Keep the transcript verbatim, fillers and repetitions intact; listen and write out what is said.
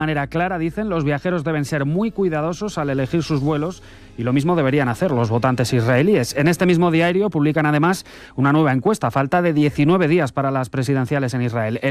manera clara, dicen, los viajeros deben ser muy cuidadosos al elegir sus vuelos y lo mismo deberían hacer los votantes israelíes. En este mismo diario publican además una nueva encuesta, a falta de diecinueve días para las presidenciales en Israel. El